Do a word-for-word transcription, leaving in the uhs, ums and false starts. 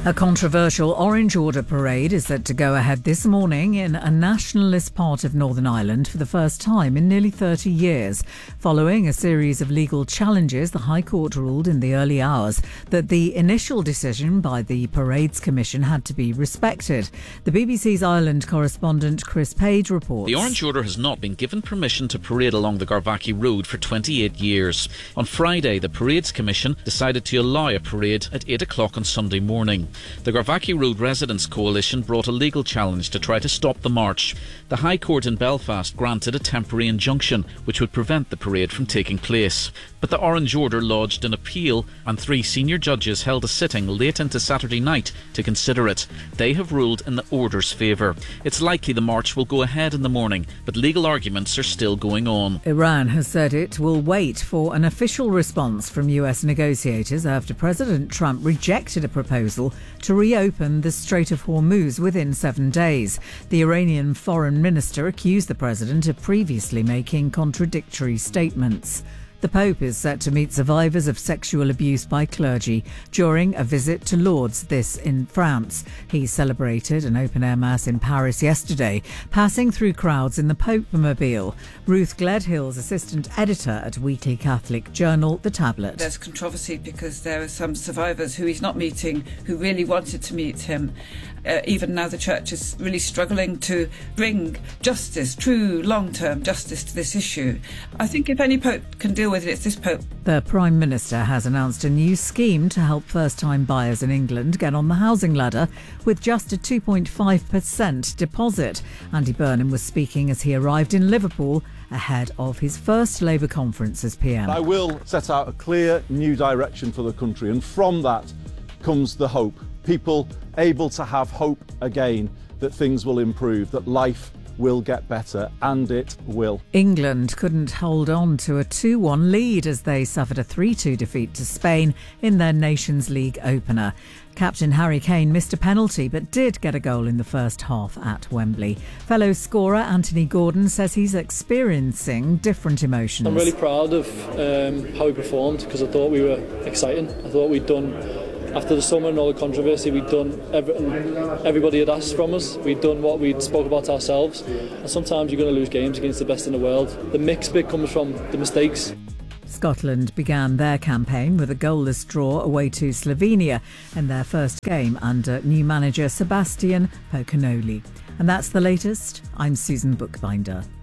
A controversial Orange Order parade is set to go ahead this morning in a nationalist part of Northern Ireland for the first time in nearly thirty years. Following a series of legal challenges, the High Court ruled in the early hours that the initial decision by the Parades Commission had to be respected. The B B C's Ireland correspondent Chris Page reports. The Orange Order has not been given permission to parade along the Garvaghy Road for twenty-eight years. On Friday, the Parades Commission decided to allow a parade at eight o'clock on Sunday morning. The Garvaghy Road Residents Coalition brought a legal challenge to try to stop the march. The High Court in Belfast granted a temporary injunction which would prevent the parade from taking place. But the Orange Order lodged an appeal, and three senior judges held a sitting late into Saturday night to consider it. They have ruled in the Order's favour. It's likely the march will go ahead in the morning, but legal arguments are still going on. Iran has said it will wait for an official response from U S negotiators after President Trump rejected a proposal to reopen the Strait of Hormuz within seven days. The Iranian foreign minister accused the president of previously making contradictory statements. The Pope is set to meet survivors of sexual abuse by clergy during a visit to Lourdes, this in France. He celebrated an open-air mass in Paris yesterday, passing through crowds in the Pope-mobile. Ruth Gledhill's assistant editor at Weekly Catholic Journal, The Tablet. There's controversy because there are some survivors who he's not meeting who really wanted to meet him. Uh, even now the Church is really struggling to bring justice, true long-term justice to this issue. I think if any Pope can deal with it, it's this Pope. The Prime Minister has announced a new scheme to help first-time buyers in England get on the housing ladder with just a two point five percent deposit. Andy Burnham was speaking as he arrived in Liverpool ahead of his first Labour conference as P M. I will set out a clear new direction for the country, and from that comes the hope. People able to have hope again that things will improve, that life will get better, and it will. England couldn't hold on to a two one lead as they suffered a three two defeat to Spain in their Nations League opener. Captain Harry Kane missed a penalty but did get a goal in the first half at Wembley. Fellow scorer Anthony Gordon says he's experiencing different emotions. I'm really proud of um, how we performed because I thought we were exciting. I thought we'd done, after the summer and all the controversy, we'd done everything everybody had asked from us. We'd done what we'd spoke about ourselves. And sometimes you're going to lose games against the best in the world. The mixed bit comes from the mistakes. Scotland began their campaign with a goalless draw away to Slovenia in their first game under new manager Sebastian Pocanoli. And that's the latest. I'm Susan Bookbinder.